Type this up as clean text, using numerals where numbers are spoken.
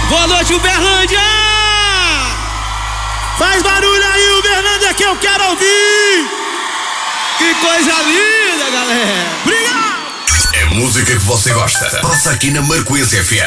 Boa noite, Uberlândia! Faz barulho aí, Uberlândia, que eu quero ouvir! Que coisa linda, galera! Obrigado! É música que você gosta. Passa aqui na Marcoense FM.